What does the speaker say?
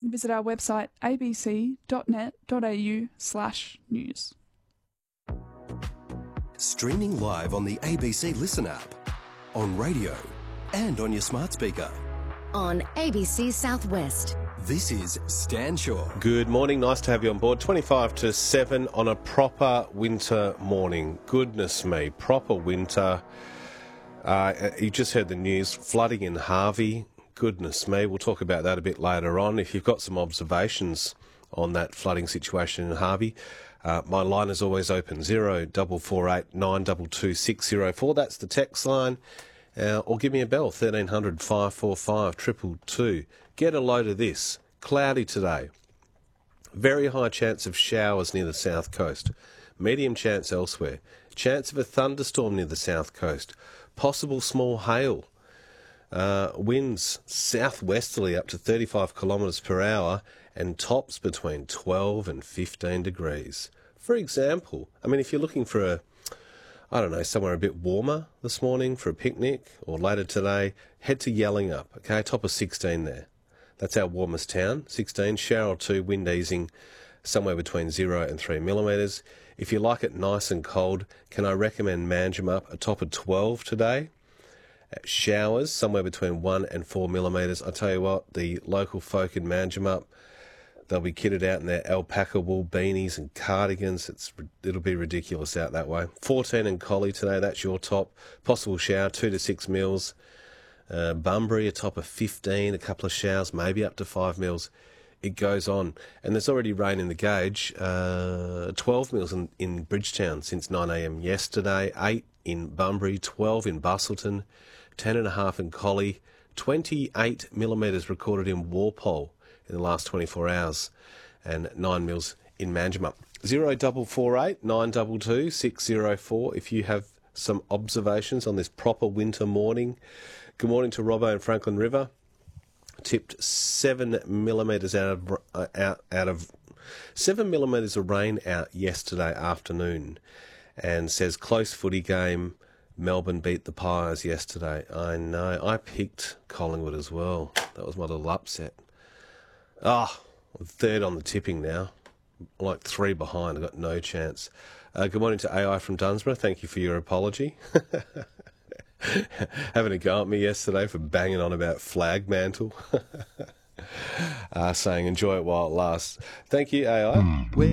visit our website abc.net.au/news. Streaming live on the ABC Listen app, on radio and on your smart speaker. On ABC Southwest. This is Stan Shaw. Good morning, nice to have you on board. 25 to 7 on a proper winter morning. Goodness me, proper winter. You just heard the news, flooding in Harvey. Goodness me, we'll talk about that a bit later on. If you've got some observations on that flooding situation in Harvey, my line is always open, 0448 922 604. That's the text line. Or give me a bell, 1300 545 222. Get a load of this. Cloudy today. Very high chance of showers near the south coast. Medium chance elsewhere. Chance of a thunderstorm near the south coast. Possible small hail. Winds southwesterly up to 35 kilometres per hour and tops between 12 and 15 degrees. For example, if you're looking for somewhere a bit warmer this morning for a picnic or later today, head to Yellingup, okay, top of 16 there. That's our warmest town, 16, shower or two, wind easing somewhere between 0 and 3 millimetres. If you like it nice and cold, can I recommend Manjimup, a top of 12 today? Showers somewhere between 1 and 4 millimetres. I tell you what, the local folk in Manjimup, they'll be kitted out in their alpaca wool beanies and cardigans. It'll be ridiculous out that way. 14 in Collie today, that's your top. Possible shower, 2 to 6 mils. Bunbury, a top of 15, a couple of showers, maybe up to 5 mils. It goes on. And there's already rain in the gauge. 12 mils in Bridgetown since 9 a.m. yesterday. 8 in Bunbury, 12 in Bustleton, 10.5 in Collie, 28 millimetres recorded in Walpole in the last 24 hours, and 9 mils in Manjimup. 0448 922 604 if you have some observations on this proper winter morning. Good morning to Robbo and Franklin River. Tipped 7 millimetres out of 7 millimetres of rain out yesterday afternoon, and says close footy game. Melbourne beat the Pies yesterday. I know. I picked Collingwood as well. That was my little upset. I'm third on the tipping now. I'm like 3 behind. I've got no chance. Good morning to AI from Dunsborough. Thank you for your apology. Having a go at me yesterday for banging on about flag mantle. Saying enjoy it while it lasts. Thank you, AI.